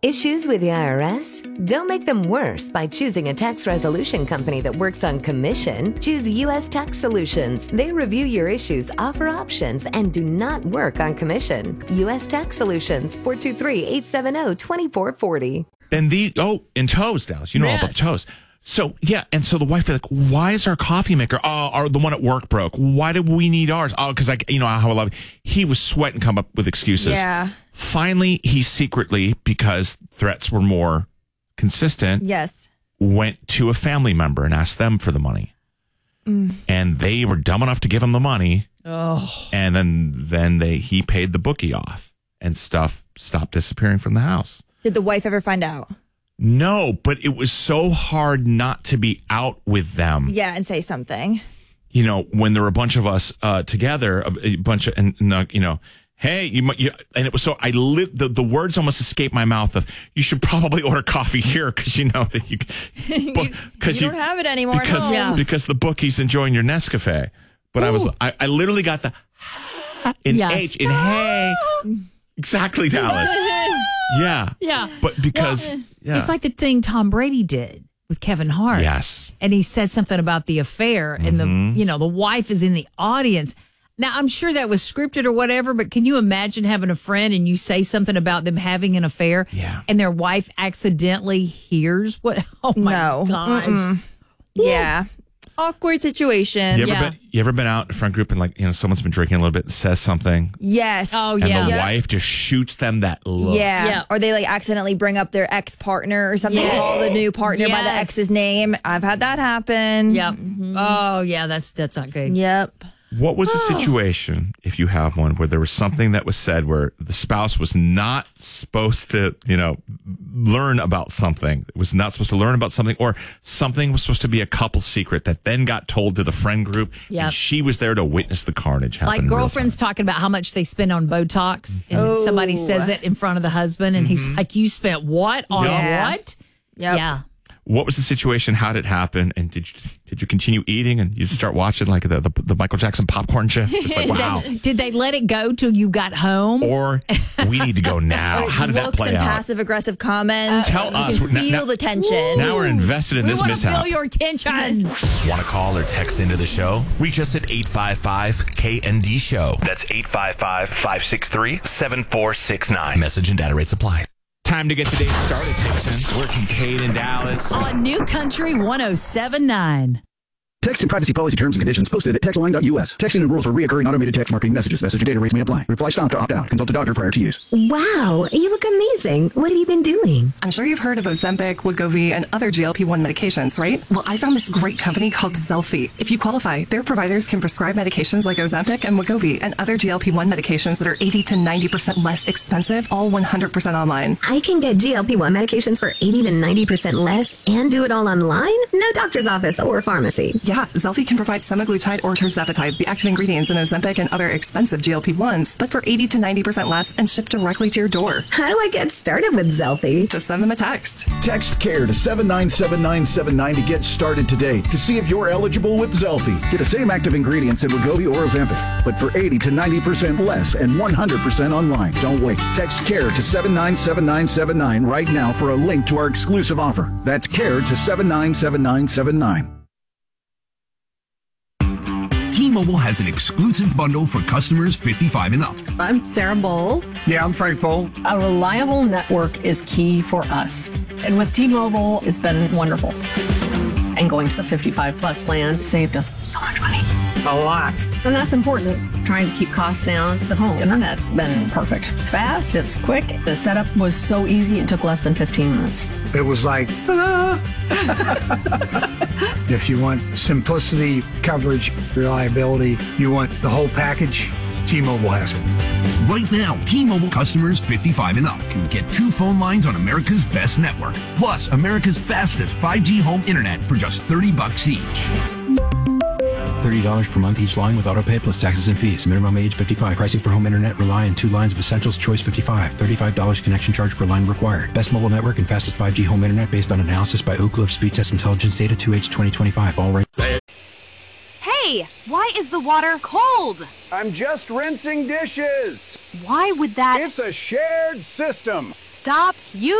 Issues with the IRS? Don't make them worse by choosing a tax resolution company that works on commission. Choose U.S. Tax Solutions. They review your issues, offer options, and do not work on commission. U.S. Tax Solutions, 423-870-2440. And in toast, Dallas. You know all about the toast. So, yeah, and so the wife was like, why is our coffee maker, the one at work broke? Why do we need ours? Oh, because how I love it. He was sweating, come up with excuses. Yeah. Finally, he secretly, because threats were more consistent, yes, went to a family member and asked them for the money. And they were dumb enough to give him the money. Oh. And then he paid the bookie off and stuff stopped disappearing from the house. Did the wife ever find out? No, but it was so hard not to be out with them. Yeah, and say something. You know, when there were a bunch of us together, a bunch of, hey, and it was so, the words almost escaped my mouth of, you should probably order coffee here because you know that you don't have it anymore at home. Because the bookie's enjoying your Nescafe. But I literally got the in H, in hey. Exactly, Dallas. Yeah. But because it's like the thing Tom Brady did with Kevin Hart. Yes. And he said something about the affair and the wife is in the audience. Now, I'm sure that was scripted or whatever, but can you imagine having a friend and you say something about them having an affair and their wife accidentally hears what? Oh, my gosh. Mm-mm. Yeah. Awkward situation. You ever been out in a friend group and someone's been drinking a little bit and says something? Yes. Oh, yeah. And the wife just shoots them that look. Yeah. Or they accidentally bring up their ex-partner or something. Yes. Call the new partner by the ex's name. I've had that happen. Yep. Mm-hmm. Oh, yeah. That's not good. Yep. What was the situation, if you have one, where there was something that was said where the spouse was not supposed to, learn about something? It was not supposed to learn about something, or something was supposed to be a couple secret that then got told to the friend group, and she was there to witness the carnage happen. Like girlfriends talking about how much they spend on Botox, and somebody says it in front of the husband, and he's like, you spent what on what? Yep. Yeah. What was the situation? How did it happen? And did you continue eating and you start watching like the Michael Jackson popcorn chip? It's like, wow. Did they let it go till you got home? Or we need to go now? How did that play out? Looks and passive aggressive comments. Tell us. Feel the tension. Now we're invested in this mishap. We want to feel your tension. Want to call or text into the show? Reach us at 855-KND Show. That's 855-563-7469. Message and data rates apply. Time to get the day started, Dixon. We're Kincaid in Dallas. On New Country 107.9. Text and privacy policy terms and conditions posted at textline.us. Texting and rules for reoccurring automated text marketing messages. Message and data rates may apply. Reply stop to opt out. Consult a doctor prior to use. Wow, you look amazing. What have you been doing? I'm sure you've heard of Ozempic, Wegovy, and other GLP-1 medications, right? Well, I found this great company called Zelfie. If you qualify, their providers can prescribe medications like Ozempic and Wegovy and other GLP-1 medications that are 80 to 90% less expensive, all 100% online. I can get GLP-1 medications for 80 to 90% less and do it all online? No doctor's office or pharmacy. Yeah, Zelfie can provide semaglutide or tirzepatide, the active ingredients in Ozempic and other expensive GLP-1s, but for 80 to 90% less and shipped directly to your door. How do I get started with Zelfie? Just send them a text. Text CARE to 797979 to get started today to see if you're eligible with Zelfie. Get the same active ingredients in Wegovy or Ozempic, but for 80 to 90% less and 100% online. Don't wait. Text CARE to 797979 right now for a link to our exclusive offer. That's CARE to 797979. T-Mobile has an exclusive bundle for customers 55 and up. I'm Sarah Bowl. Yeah, I'm Frank Bowl. A reliable network is key for us. And with T-Mobile, it's been wonderful. And going to the 55 plus plan saved us so much money. A lot. And that's important. Trying to keep costs down. The home internet's been perfect. It's fast, it's quick. The setup was so easy, it took less than 15 minutes. It was like, If you want simplicity, coverage, reliability, you want the whole package, T-Mobile has it. Right now, T-Mobile customers 55 and up can get 2 phone lines on America's best network, plus America's fastest 5G home internet for just $30 each. $30 per month each line with autopay plus taxes and fees. Minimum age 55. Pricing for home internet rely on 2 lines of Essentials Choice 55. $35 connection charge per line required. Best mobile network and fastest 5G home internet based on analysis by Ookla of Speed Test Intelligence Data 2H 2025. All right. Hey, why is the water cold? I'm just rinsing dishes. Why would that... It's a shared system. Stop. You